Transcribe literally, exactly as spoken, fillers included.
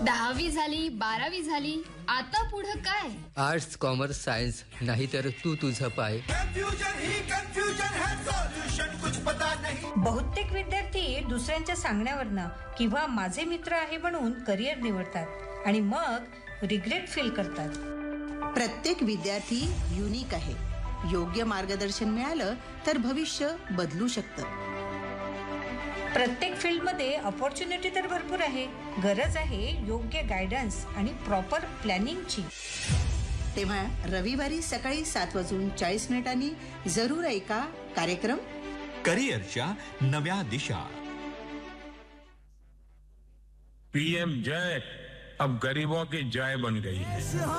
दहावी झाली, बारावी झाली, आता पुढं काय? आर्ट्स, कॉमर्स, सायन्स, नाहीतर तू तुझं पाय. कन्फ्युजन ही कन्फ्युजन है, सॉल्यूशन कुछ पता नहीं. बहुतेक विद्यार्थी दुसऱ्यांच्या सांगण्यावरनं किंवा माझे मित्र आहे म्हणून करिअर निवडतात आणि मग रिग्रेट फील करतात. प्रत्येक विद्यार्थी युनिक आहे. योग्य मार्गदर्शन मिळालं तर भविष्य बदलू शकतं. प्रत्येक फील्डमध्ये अपॉर्च्युनिटी तर भरपूर आहे. गरज आहे योग्य गायडन्स आणि प्रॉपर प्लॅनिंगची. तेव्हा रविवारी सकाळी सात वाजून चाळीस मिनिटांनी जरूर ऐका कार्यक्रम करिअरच्या नव्या दिशा. पीएम जय अब गरीबों की जय बन गई है.